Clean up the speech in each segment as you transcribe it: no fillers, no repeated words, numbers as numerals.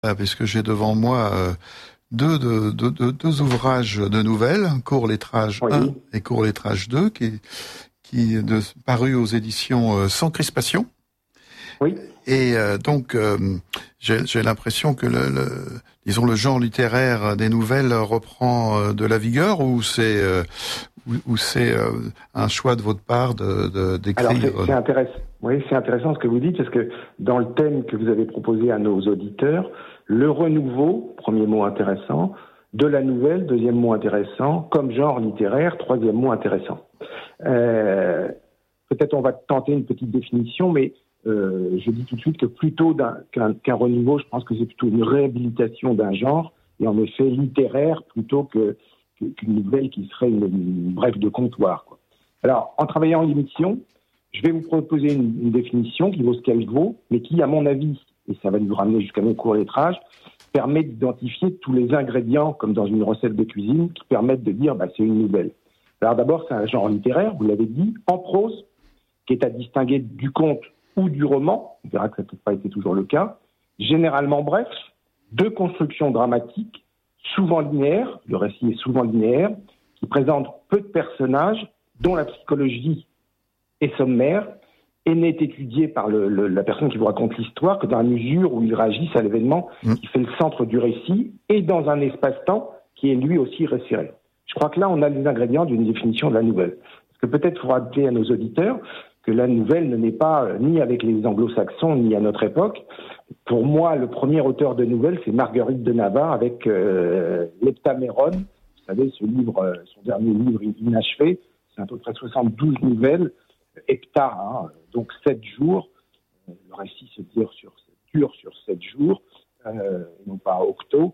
puisque j'ai devant moi deux ouvrages de nouvelles, Court Lettrage 1 et Court Lettrage 2, parus aux éditions Sans Crispation. Oui. Et donc, j'ai l'impression que le genre littéraire des nouvelles reprend de la vigueur, ou c'est un choix de votre part d'écrire. Alors c'est intéressant. Oui, c'est intéressant ce que vous dites, parce que dans le thème que vous avez proposé à nos auditeurs, le renouveau, premier mot intéressant, de la nouvelle, deuxième mot intéressant, comme genre littéraire, troisième mot intéressant. Peut-être on va tenter une petite définition, mais je dis tout de suite que plutôt qu'un renouveau, je pense que c'est plutôt une réhabilitation d'un genre, et en effet littéraire, plutôt qu'une nouvelle qui serait une brève de comptoir, quoi. Alors, en travaillant l'émission, je vais vous proposer une définition qui vaut ce qu'elle vaut, mais qui, à mon avis, et ça va nous ramener jusqu'à mon court lettrage, permet d'identifier tous les ingrédients, comme dans une recette de cuisine, qui permettent de dire c'est une nouvelle. Alors d'abord, c'est un genre littéraire, vous l'avez dit, en prose, qui est à distinguer du conte ou du roman, on verra que ça n'a peut-être pas été toujours le cas, généralement bref, de construction dramatique, souvent linéaire, le récit est souvent linéaire, qui présente peu de personnages, dont la psychologie est sommaire, et n'est étudié par la personne qui vous raconte l'histoire que dans la mesure où ils réagissent à l'événement qui fait le centre du récit, et dans un espace-temps qui est lui aussi resserré. Je crois que là, on a les ingrédients d'une définition de la nouvelle. Parce que peut-être il faut rappeler à nos auditeurs que la nouvelle ne naît pas ni avec les anglo-saxons, ni à notre époque. Pour moi, le premier auteur de nouvelles, c'est Marguerite de Navarre avec l'Heptaméron. Vous savez, ce livre, son dernier livre inachevé, c'est à peu près 72 nouvelles. Hepta, donc 7 jours. Le récit se dure sur 7 jours, non pas octo.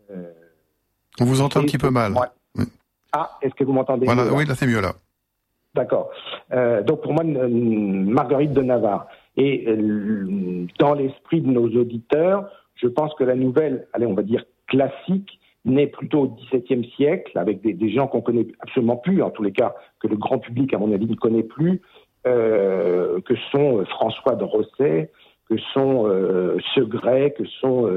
On vous entend un petit peu mal. Oui. Ah, est-ce que vous m'entendez voilà, mieux, oui, là c'est mieux là. D'accord. Donc pour moi, Marguerite de Navarre. Et dans l'esprit de nos auditeurs, je pense que la nouvelle, on va dire classique, naît plutôt au XVIIe siècle, avec des gens qu'on connaît absolument plus, en tous les cas, que le grand public, à mon avis, ne connaît plus, que sont François de Rosset, que sont Segrais, que sont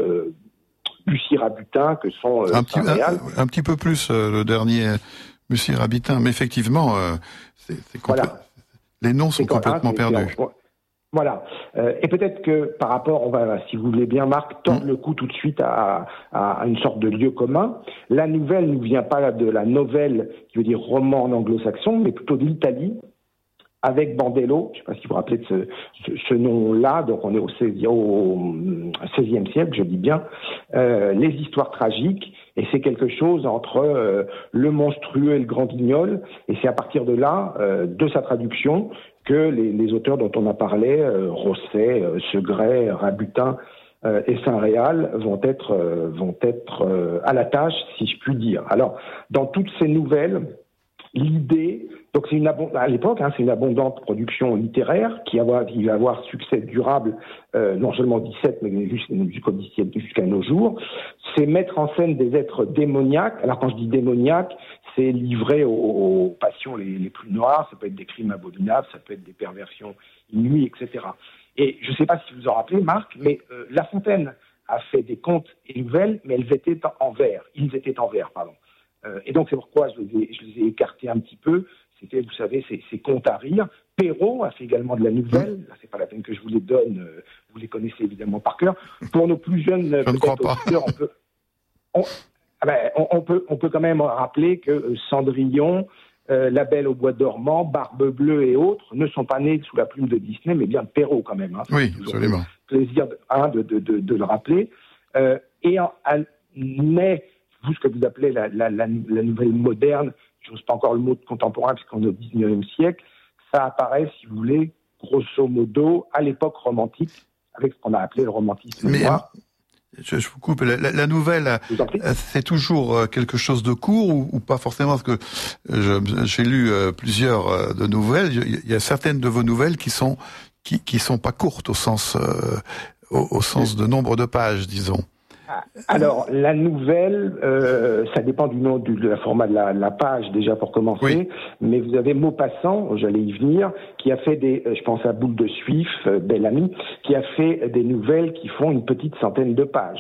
Bussy Rabutin, que sont Saint-Réal. Un petit peu plus le dernier Bussy Rabutin, mais effectivement, voilà. Les noms sont complètement perdus. Voilà. Et peut-être que par rapport, on va, si vous voulez bien, Marc, tendre le coup tout de suite à une sorte de lieu commun. La nouvelle ne vient pas de la novelle, qui veut dire roman en anglo-saxon, mais plutôt de l'Italie, avec Bandello. Je ne sais pas si vous vous rappelez de ce nom-là. Donc on est au XVIe siècle, je dis bien. Les histoires tragiques. Et c'est quelque chose entre le monstrueux et le grand guignol. Et c'est à partir de là, de sa traduction, que les auteurs dont on a parlé, Rosset, Segrais, Rabutin et Saint-Réal, vont être à la tâche, si je puis dire. Alors, dans toutes ces nouvelles, l'idée, donc à l'époque, c'est une abondante production littéraire qui va avoir succès durable, non seulement au XVII, mais jusqu'à nos jours. C'est mettre en scène des êtres démoniaques. Alors quand je dis démoniaques, c'est livré aux passions les plus noires. Ça peut être des crimes abominables, ça peut être des perversions inouïes, etc. Et je ne sais pas si vous en rappelez, Marc, mais La Fontaine a fait des contes et nouvelles, mais ils étaient en vers, pardon. Et donc c'est pourquoi je les ai écartés un petit peu. C'était, vous savez, ces contes à rire. Perrault a fait également de la nouvelle. Là, c'est pas la peine que je vous les donne. Vous les connaissez évidemment par cœur. Pour nos plus jeunes, auditeurs, on peut quand même rappeler que Cendrillon, La Belle au bois dormant, Barbe Bleue et autres ne sont pas nés sous la plume de Disney, mais bien de Perrault quand même. Oui, absolument. Plaisir de le rappeler. Et naît vous, ce que vous appelez la nouvelle moderne, je n'ose pas encore le mot de contemporain puisqu'on est au XIXe siècle, ça apparaît, si vous voulez, grosso modo, à l'époque romantique, avec ce qu'on a appelé le romantisme noir. Je vous coupe, la nouvelle, c'est toujours quelque chose de court ou pas forcément, parce que j'ai lu plusieurs de nouvelles, il y a certaines de vos nouvelles qui sont pas courtes au sens de nombre de pages, disons. Alors, la nouvelle, ça dépend du nom, de la format de la page, déjà, pour commencer. Oui. Mais vous avez Maupassant, j'allais y venir, qui a fait je pense à Boule de Suif, Bel Ami, qui a fait des nouvelles qui font une petite centaine de pages.